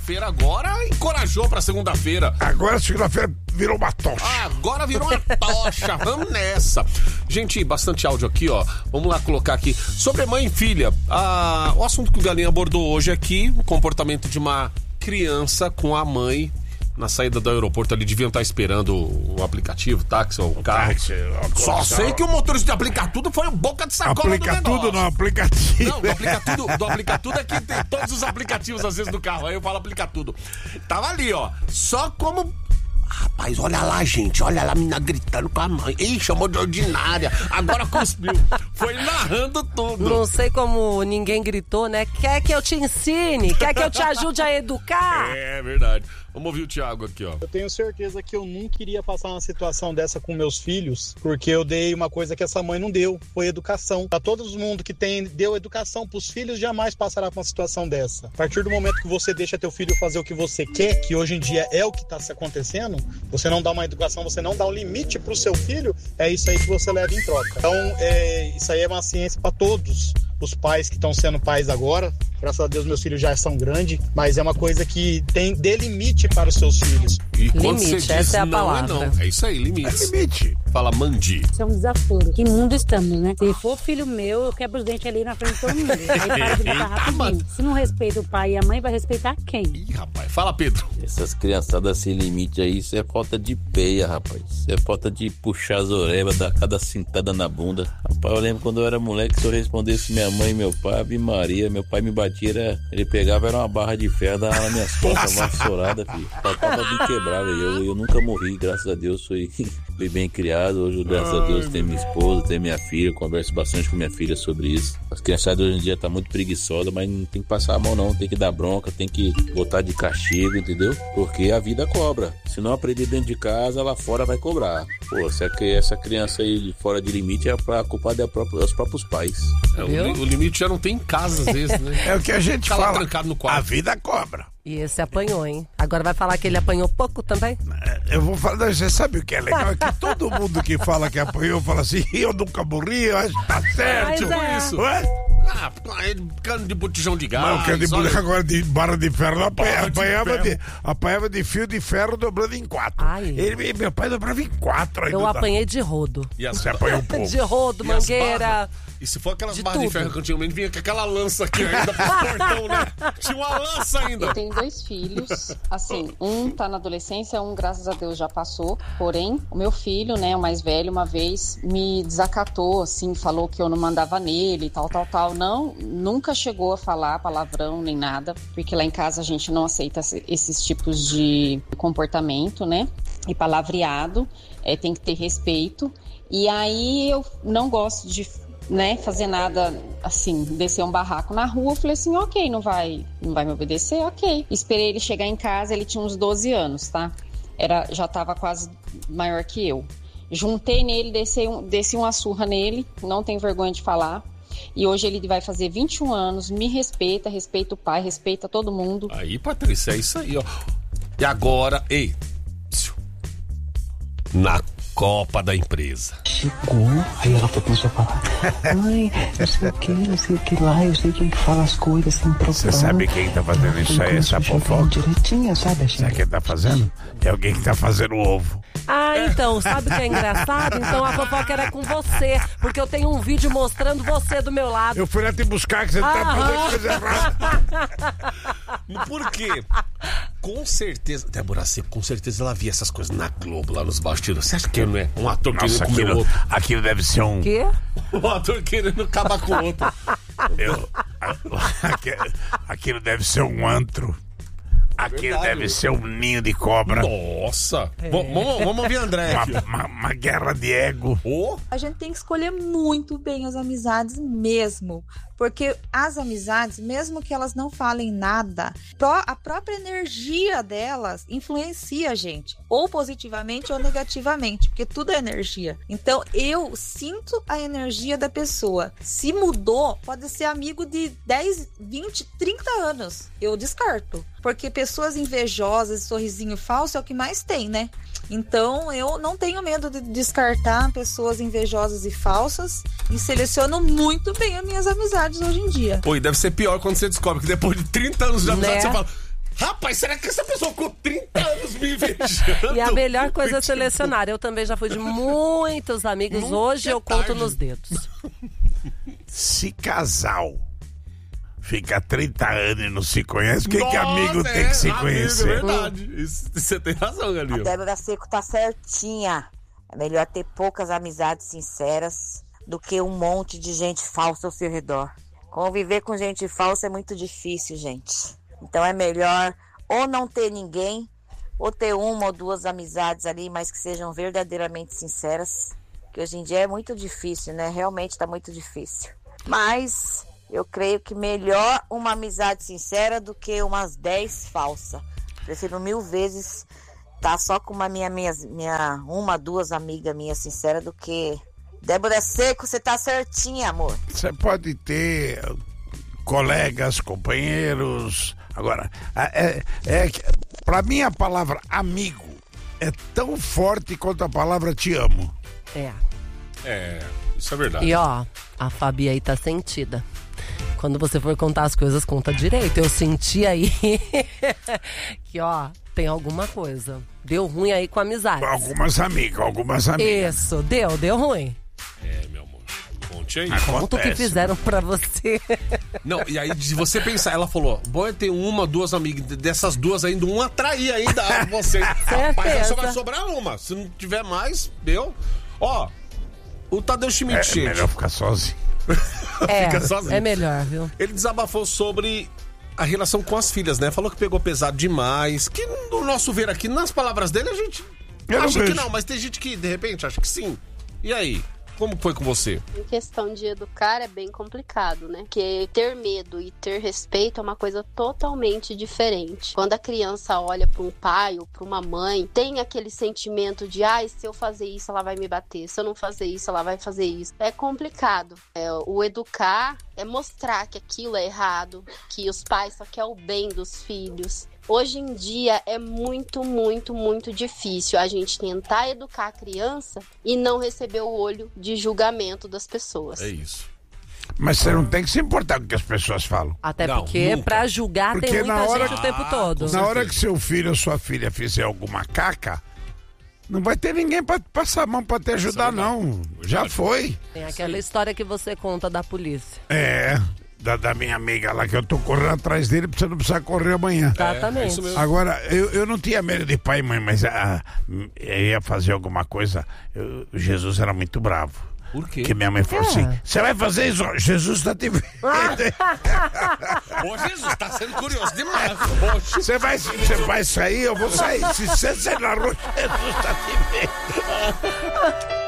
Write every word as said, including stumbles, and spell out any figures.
segunda-feira agora encorajou pra segunda-feira. Agora segunda-feira virou uma tocha. Ah, agora virou uma tocha. Vamos nessa. Gente, bastante áudio aqui, ó. Vamos lá colocar aqui. Sobre mãe e filha. Ah, o assunto que o Galinha abordou hoje aqui, o comportamento de uma criança com a mãe na saída do aeroporto. Ali deviam estar esperando o aplicativo, o táxi ou o carro. Táxi, Só sei que o motorista de aplicar tudo foi o boca de sacola aplica do negócio. tudo no aplicativo. Não, do aplicar tudo, do aplicar tudo é que tem todos os aplicativos às vezes do carro. Aí eu falo aplicar tudo. Tava ali, ó. Só como... Rapaz, olha lá, gente. Olha lá a menina gritando com a mãe. Ih, chamou de ordinária. Agora cuspiu. Foi narrando tudo. Não sei como ninguém gritou, né? Quer que eu te ensine? Quer que eu te ajude a educar? É verdade. Vamos ouvir o Thiago aqui, ó. Eu tenho certeza que eu nunca iria passar uma situação dessa com meus filhos, porque eu dei uma coisa que essa mãe não deu, foi educação. Pra todo mundo que tem, deu educação pros filhos, jamais passará por uma situação dessa. A partir do momento que você deixa teu filho fazer o que você quer, que hoje em dia é o que tá se acontecendo, você não dá uma educação, você não dá um limite pro seu filho, é isso aí que você leva em troca. Então, é, isso aí é uma ciência pra todos os pais que estão sendo pais agora. Graças a Deus meus filhos já são grandes, mas é uma coisa que tem de limite para os seus filhos. E quando Limite, você essa diz é a não, palavra. é não. É isso aí, limite. É limite. Fala Mandi. Isso é um desaforo. Que mundo estamos, né? Se for filho meu, eu quebro os dentes ali na frente de todo mundo. Aí para de gritar rapidinho. Se não respeita o pai e a mãe, vai respeitar quem? Ih, rapaz. Fala, Pedro. Essas criançadas sem limite aí, isso é falta de peia, rapaz. Isso é falta de puxar as orelhas, dar cada cintada na bunda. Rapaz, eu lembro quando eu era moleque, se eu respondesse minha mãe e meu pai, Ave Maria, meu pai me batia, era, ele pegava, era uma barra de ferro, dava nas minhas costas, uma vassourada, filho. Faltava me quebrar, velho. Eu, eu nunca morri, graças a Deus, fui, fui bem criado. Hoje, graças a Deus, tenho minha esposa, tenho minha filha, converso bastante com minha filha sobre isso. As criançadas hoje em dia tá muito preguiçosa, mas não tem que passar a mão não, tem que dar bronca, tem que botar de castigo, entendeu? Porque a vida cobra. Se não aprender dentro de casa, lá fora vai cobrar. Pô, se essa criança aí fora de limite, é pra culpa dos próprios pais. É, o, o limite já não tem em casa, às vezes, né? É o que a gente Tá lá fala. trancado no quarto. A vida cobra. E esse apanhou, hein? Agora vai falar que ele apanhou pouco também? Eu vou falar, você sabe o que é legal? É que todo mundo que fala que apanhou fala assim, eu nunca morri, eu acho que tá certo. Mas Tipo é. isso. Ué? Ah, cano de botijão de gás. Mas o cano de olha- boneco agora de barra de ferro, apanha- Barra de apanhava, ferro. de, apanhava de fio de ferro dobrando em quatro. Ai. Ele, meu pai dobrava em quatro. Aí Eu não dá- apanhei de rodo. E as Você apanhou um pouco. De rodo, E as mangueira. barras? E se for aquelas de barras de tudo. ferro que antigamente vinha com aquela lança aqui ainda pro portão, né? Tinha uma lança ainda. Eu tenho dois filhos, assim, um tá na adolescência, um graças a Deus já passou, porém, o meu filho, né, o mais velho, uma vez me desacatou, assim, falou que eu não mandava nele, tal, tal, tal, não, nunca chegou a falar palavrão nem nada, porque lá em casa a gente não aceita esses tipos de comportamento, né, e palavreado, é, tem que ter respeito, e aí eu não gosto de né, fazer nada assim, descer um barraco na rua. Eu falei assim, ok, não vai, não vai me obedecer, ok. Esperei ele chegar em casa, ele tinha uns doze anos, tá? Era, já tava quase maior que eu. Juntei nele, desci, um, desci uma surra nele, não tenho vergonha de falar. E hoje ele vai fazer vinte e um anos, me respeita, respeita o pai, respeita todo mundo. Aí, Patrícia, é isso aí, ó. E agora, ei, na Copa da empresa. Chegou, aí ela foi, começou a falar, mãe, não sei o que, não sei o que lá, eu sei quem que fala as coisas, sem problema. Você sabe quem tá fazendo isso aí, essa fofoca? Direitinho, sabe, gente? Sabe quem tá fazendo? É alguém que tá fazendo ovo. Ah, então, sabe o que é engraçado? Então a fofoca era com você, porque eu tenho um vídeo mostrando você do meu lado. Eu fui lá te buscar, que você tá Aham. fazendo coisa errada. Por quê? Com certeza, Débora Seco, com certeza ela via essas coisas na Globo, lá nos bastidores. Você acha que não é um ator Nossa, querendo comer aquilo, outro? aquilo deve ser um... Quê? Um ator querendo acabar com o outro. Eu, aquilo, aquilo deve ser um antro. Aquilo Verdade. deve ser um ninho de cobra. Nossa. V- Vamos, vamos ouvir André aqui. Uma, uma, uma guerra de ego. Ô, A gente tem que escolher muito bem as amizades mesmo. Porque as amizades, mesmo que elas não falem nada, pró- a própria energia delas influencia a gente. Ou positivamente ou negativamente. Porque tudo é energia. Então eu sinto a energia da pessoa. Se mudou, pode ser amigo de dez, vinte, trinta anos. Eu descarto. Porque pessoas invejosas e sorrisinho falso é o que mais tem, né? Então eu não tenho medo de descartar pessoas invejosas e falsas e seleciono muito bem as minhas amizades hoje em dia. Pô, e deve ser pior quando você descobre que depois de trinta anos de amizade Né? você fala, Rapaz, será que essa pessoa com trinta anos me invejando? E a melhor coisa é selecionar. Eu também já fui de muitos amigos. Nunca Hoje é eu conto tarde. nos dedos. Se casal fica trinta anos e não se conhece, o que, que amigo Nossa, tem que se amigo, conhecer? É verdade. Isso, você tem razão, A Galinho. Débora Seco tá certinha. É melhor ter poucas amizades sinceras do que um monte de gente falsa ao seu redor. Conviver com gente falsa é muito difícil, gente. Então é melhor ou não ter ninguém, ou ter uma ou duas amizades ali, mas que sejam verdadeiramente sinceras. Que hoje em dia é muito difícil, né? Realmente tá muito difícil. Mas eu creio que melhor uma amizade sincera do que umas dez falsas. Prefiro mil vezes estar só com uma minha, minha, minha uma, duas amigas minhas sinceras do que... Débora Seco, você tá certinha, amor. Você pode ter colegas, companheiros. Agora, é, é, pra mim a palavra amigo é tão forte quanto a palavra te amo. É. É, isso é verdade. E ó, a Fabi aí tá sentida. Quando você for contar as coisas, conta direito. Eu senti aí que, ó, tem alguma coisa. Deu ruim aí com a amizade. Algumas amigas, algumas amigas. Isso, deu, deu ruim. É, meu amor. Conte aí. Conta o que fizeram pra você. Não, e aí, se você pensar, ela falou, bom é ter uma, duas amigas, dessas duas ainda, um atrair ainda você. Rapaz, aí só vai sobrar uma. Se não tiver mais, deu. Ó, o Tadeu Schmidt, É gente. melhor ficar sozinho. É, Fica sozinho. é melhor, viu? Ele desabafou sobre a relação com as filhas, né? Falou que pegou pesado demais. Que no nosso ver aqui, nas palavras dele, a gente Eu não acha que vejo. não, mas tem gente que, de repente, acha que sim. E aí? Como foi com você? Em questão de educar é bem complicado, né? Porque ter medo e ter respeito é uma coisa totalmente diferente. Quando a criança olha para um pai ou para uma mãe, tem aquele sentimento de, ai, se eu fazer isso, ela vai me bater. Se eu não fazer isso, ela vai fazer isso. É complicado. É, o educar é mostrar que aquilo é errado, que os pais só querem o bem dos filhos. Hoje em dia é muito, muito, muito difícil a gente tentar educar a criança e não receber o olho de julgamento das pessoas. É isso. Mas você não tem que se importar com o que as pessoas falam. Até Não, porque nunca. pra julgar Porque tem muita na hora gente que- o tempo todo. Na hora que seu filho ou sua filha fizer alguma caca, não vai ter ninguém pra passar a mão pra te ajudar, não. Já foi. Tem aquela história que você conta da polícia. É, da, da minha amiga lá, que eu tô correndo atrás dele pra você não precisar correr amanhã. Exatamente. isso mesmo. Agora, eu, eu não tinha medo de pai e mãe, mas ah, eu ia fazer alguma coisa. Eu- Jesus era muito bravo. Por quê? Porque minha mãe falou É. assim: você vai fazer isso? Jesus tá te vendo. Ô, Jesus, tá sendo curioso demais. Poxa. Você vai, você vai sair, eu vou sair. Se você sair na rua, Jesus tá te vendo.